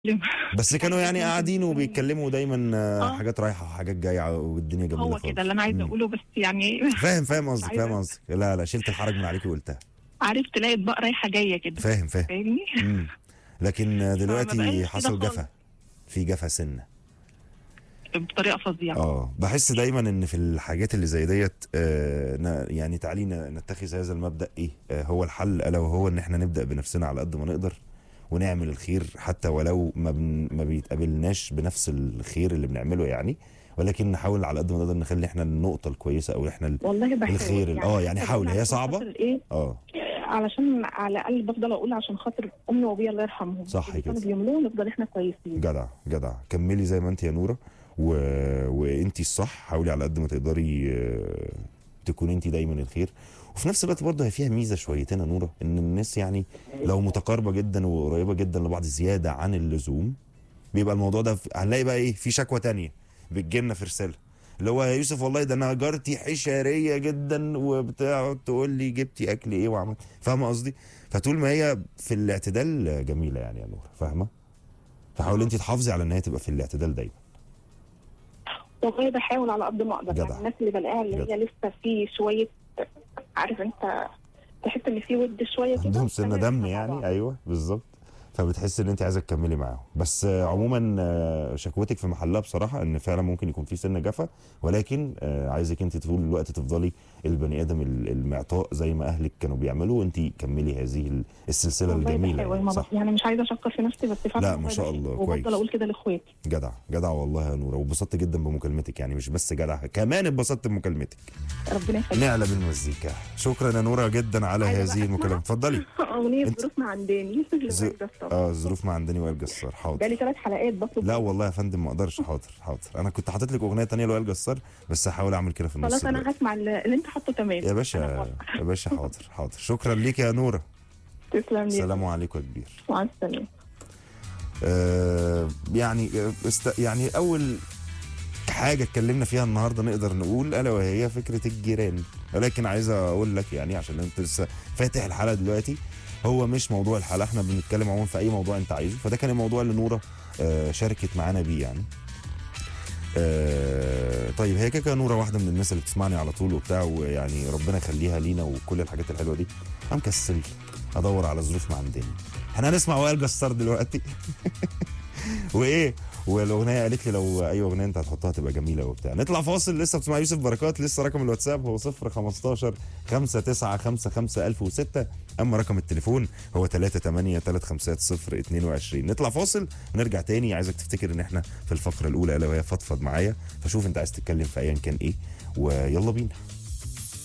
بس كانوا حاجات يعني ممكن قاعدين تكون وبيتكلموا دايما اه حاجات رايحه وحاجات جايه والدنيا جميله هو خالص. كده اللي انا عايزه امم اقوله، بس يعني فاهم مش قصدك، فاهم عايزه. قصدك. لا لا، شلت الحرج من عليكي وقلتها. عارف تلاقي اطباق رايحه جايه كده، فاهم. فاهمني؟ امم لكن فما دلوقتي بقاش كده حصل خالص، جفا، في جفا سنه. بطريقه فظيعه. بحس دايما ان في الحاجات اللي زي ديت يعني تعالي نتخذ هذا المبدأ ايه هو الحل، الا وهو ان احنا نبدأ بنفسنا على قد ما نقدر، ونعمل الخير حتى ولو ما بيتقابلناش بنفس الخير اللي بنعمله يعني، ولكن نحاول على قد ما نقدر نخلي احنا النقطة الكويسة، او احنا والله بحاول الخير يعني، يعني حتى حاول، بقول هي علشان صعبة. خاطر ايه، اه علشان على الاقل بفضل اقول عشان خاطر امي وابويا الله يرحمهم صح اللي كده. كانوا بيعملوه نفضل احنا كويسين. جدع جدع، كملي زي ما انت يا نورة. و... وانتي الصح، حاولي على قد ما تقدري تكوني انتي دايما الخير. وفي نفس الوقت برضه هي فيها ميزه شويتين يا نوره، ان الناس يعني لو متقاربه جدا وقريبه جدا لبعض زياده عن اللزوم، بيبقى الموضوع ده هنلاقي بقى ايه، في شكوى تانية بتجيلنا في رساله، اللي هو يا يوسف والله ده انا جارتي حشريه جدا وبتقعد تقول لي جبتي اكل ايه وعملت، فاهمه قصدي؟ فطول ما هي في الاعتدال جميله يعني يا نوره، فاهمه؟ فحاولي انت تحافظي على ان هي تبقى في الاعتدال دايما. والله بحاول على قد ما اقدر، يعني جدع الناس اللي بلاقيها اللي جدع، هي لسه في شويه، عارف انت، تحس ان في ود شويه عندهم كده، سنه تمام دم احنا مع يعني، بعض. ايوه بالظبط. فبتحس ان انت عايزه تكملي معاهم، بس عموما شكوتك في محلها بصراحه، ان فعلا ممكن يكون في سنه جفا، ولكن عايزك انت طول الوقت تفضلي البني ادم المعطاء زي ما اهلك كانوا بيعملوا، وانت كملي هذه السلسله والله الجميله بحاول، يعني، ما صح؟ يعني مش عايزه اشكر في نفسي، بس فعلا لا ما والله شاء بحاول الله، وبفضل كويس. اقول كده لاخواتي. جدع جدع والله يا نوره، واتبسطت جدا بمكالمتك، يعني مش بس جدع، كمان اتبسطت بمكالمتك. ربنا يخليك. نعلى بالمزيكا. شكرا يا نوره جدا على عايزه هذه بقى المكالمه، اسمع اتفضلي. اغنيه انت ظروف ما عنداني ز... لوائل جسار. الظروف ما عندني وائل جسار، حاضر. بقالي 3 حلقات بطلب لا منك. والله يا فندم ما اقدرش، حاضر حاضر، انا كنت حاطط لك اغنيه تانية لوائل جسار، بس هحاول اعمل كده في النص خلاص انا دلوقتي. هسمع اللي انت حاطه، تمام يا انا باشا موافقه. يا باشا، حاضر حاضر، شكرا ليك يا نوره. تسلم لي يا سلام يوسف. عليكم يا كبير. مع السلامه. يعني يعني اول حاجه اتكلمنا فيها النهارده نقدر نقول الا وهي فكره الجيران، ولكن عايز اقول لك يعني عشان انت لسه فاتح الحلقه دلوقتي، هو مش موضوع الحلقه، احنا بنتكلم عموما في اي موضوع انت عايزه، فده كان الموضوع اللي نوره شاركت معانا بيه يعني. طيب هي كده نوره واحده من الناس اللي بتسمعني على طول وبتاع، ويعني ربنا يخليها لينا وكل الحاجات الحلوه دي. انا مكسل ادور على ظروف ما عندنا. احنا هنسمع وائل جسار دلوقتي وايه، والاغنيه قالت لي لو اي اغنيه انت هتحطها تبقى جميله وبتاع. نطلع فاصل، لسه بتسمع يوسف بركات، لسه رقم الواتساب هو 015 5955 1006، اما رقم التليفون هو 38 نطلع فاصل ونرجع تاني. عايزك تفتكر ان احنا في الفقره الاولى الا وهي فضفض معايا، فشوف انت عايز تتكلم في ايا كان ايه، ويلا بينا.